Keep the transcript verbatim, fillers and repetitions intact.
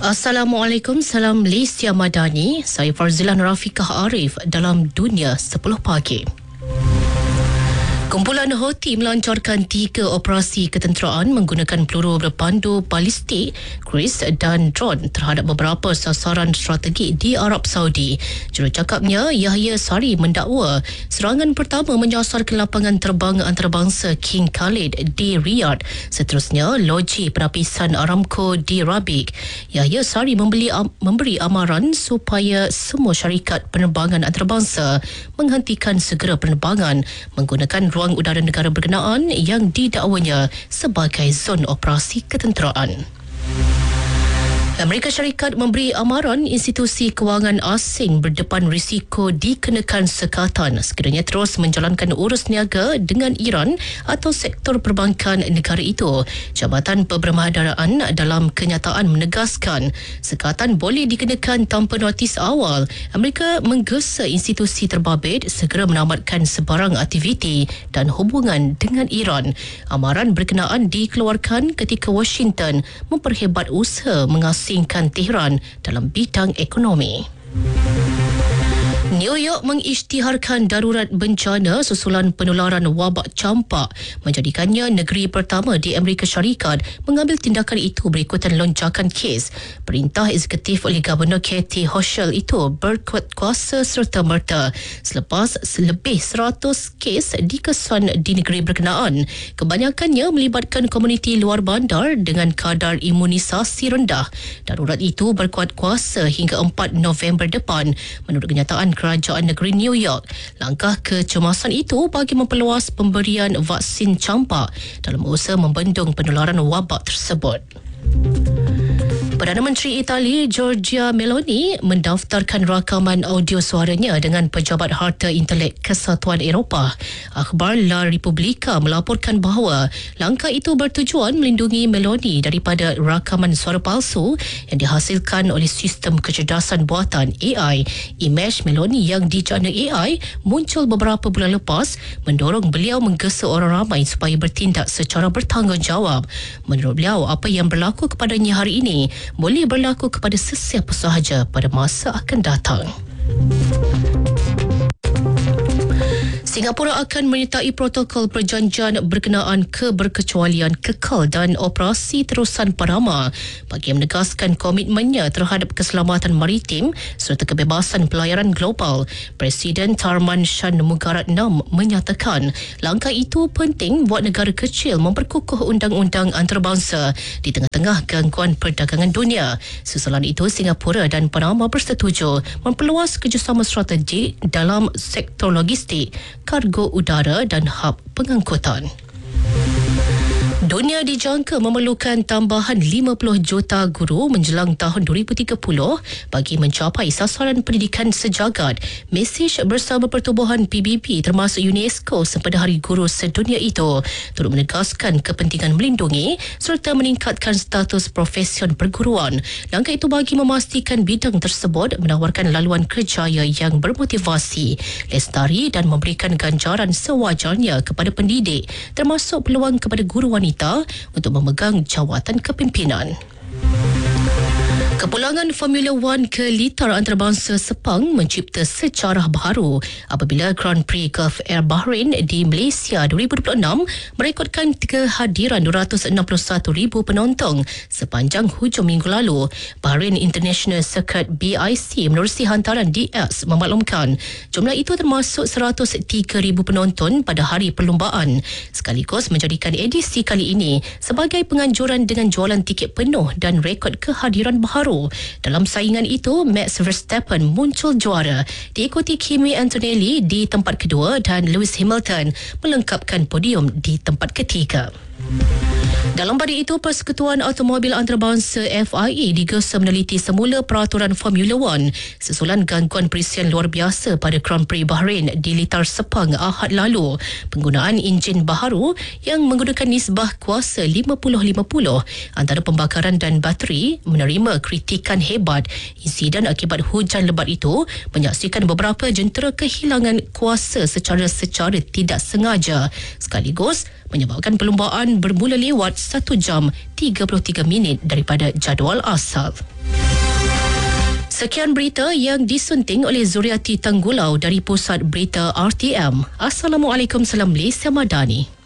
Assalamualaikum, salam Malaysia Madani. Saya Farzilan Rafiqah Arif dalam Dunia sepuluh Pagi. Kumpulan Houthi melancarkan tiga operasi ketenteraan menggunakan peluru berpandu balistik, kruis dan drone terhadap beberapa sasaran strategik di Arab Saudi. Jurucakapnya Yahya Sari mendakwa serangan pertama menyasar ke lapangan terbang antarabangsa King Khalid di Riyadh. Seterusnya, loji penapisan Aramco di Rabigh. Yahya Sari membeli, memberi amaran supaya semua syarikat penerbangan antarabangsa menghentikan segera penerbangan menggunakan ruang udara negara berkenaan yang didakwanya sebagai zon operasi ketenteraan. Amerika Syarikat memberi amaran institusi kewangan asing berdepan risiko dikenakan sekatan sekiranya terus menjalankan urus niaga dengan Iran atau sektor perbankan negara itu. Jabatan Pemerhadaan dalam kenyataan menegaskan sekatan boleh dikenakan tanpa notis awal. Amerika menggesa institusi terbabit segera menamatkan sebarang aktiviti dan hubungan dengan Iran. Amaran berkenaan dikeluarkan ketika Washington memperhebat usaha mengasingkan Tehran dalam bidang ekonomi. New York mengisytiharkan darurat bencana susulan penularan wabak campak, menjadikannya negeri pertama di Amerika Syarikat mengambil tindakan itu berikutan lonjakan kes. Perintah eksekutif oleh Gubernur Kathy Hochul itu berkuat kuasa serta-merta selepas lebih seratus kes dikesan di negeri berkenaan. Kebanyakannya melibatkan komuniti luar bandar dengan kadar imunisasi rendah. Darurat itu berkuat kuasa hingga empat November depan menurut kenyataan Kerajaan Negeri New York. Langkah kecemasan itu bagi memperluas pemberian vaksin campak dalam usaha membendung penularan wabak tersebut. Perdana Menteri Itali Giorgia Meloni mendaftarkan rakaman audio suaranya dengan Pejabat Harta Intelek Kesatuan Eropah. Akhbar La Repubblica melaporkan bahawa langkah itu bertujuan melindungi Meloni daripada rakaman suara palsu yang dihasilkan oleh sistem kecerdasan buatan A I. Imej Meloni yang dijana A I muncul beberapa bulan lepas mendorong beliau menggesa orang ramai supaya bertindak secara bertanggungjawab. Menurut beliau, apa yang berlaku kepadanya hari ini boleh berlaku kepada sesiapa sahaja pada masa akan datang. Singapura akan menyertai protokol perjanjian berkenaan keberkecualian kekal dan operasi terusan Panama bagi menegaskan komitmennya terhadap keselamatan maritim serta kebebasan pelayaran global. Presiden Tharman Shanmugaratnam menyatakan langkah itu penting buat negara kecil memperkukuh undang-undang antarabangsa di tengah-tengah gangguan perdagangan dunia. Susulan itu, Singapura dan Panama bersetuju memperluas kerjasama strategik dalam sektor logistik, kargo udara dan hub pengangkutan. Dunia dijangka memerlukan tambahan lima puluh juta guru menjelang tahun dua ribu tiga puluh bagi mencapai sasaran pendidikan sejagat. Mesej bersama Pertubuhan P B B termasuk UNESCO sempena Hari Guru Sedunia itu turut menegaskan kepentingan melindungi serta meningkatkan status profesion perguruan. Langkah itu bagi memastikan bidang tersebut menawarkan laluan kerjaya yang bermotivasi, lestari dan memberikan ganjaran sewajarnya kepada pendidik, termasuk peluang kepada guru wanita untuk memegang jawatan kepimpinan. Kepulangan Formula One ke litar antarabangsa Sepang mencipta sejarah baru apabila Grand Prix Gulf Air Bahrain di Malaysia dua ribu dua puluh enam merekodkan kehadiran dua ratus enam puluh satu ribu penonton sepanjang hujung minggu lalu. Bahrain International Circuit B I C menerusi hantaran D X memaklumkan jumlah itu termasuk seratus tiga ribu penonton pada hari perlumbaan, sekaligus menjadikan edisi kali ini sebagai penganjuran dengan jualan tiket penuh dan rekod kehadiran baharu. Dalam saingan itu, Max Verstappen muncul juara, diikuti Kimi Antonelli di tempat kedua dan Lewis Hamilton melengkapkan podium di tempat ketiga. Dalam pada itu, Persekutuan Automobil Antarabangsa F I A digesa meneliti semula peraturan Formula One sesulan gangguan perisian luar biasa pada Grand Prix Bahrain di litar Sepang Ahad lalu. Penggunaan enjin baharu yang menggunakan nisbah kuasa lima puluh lima puluh antara pembakaran dan bateri menerima kritikan hebat. Insiden akibat hujan lebat itu menyaksikan beberapa jentera kehilangan kuasa secara secara tidak sengaja sekaligus menyebabkan perlumbaan bermula lewat satu jam tiga puluh tiga minit daripada jadual asal. Sekian berita yang disunting oleh Zuriati Tanggulau dari Pusat Berita R T M. Assalamualaikum, salam Malaysia Madani.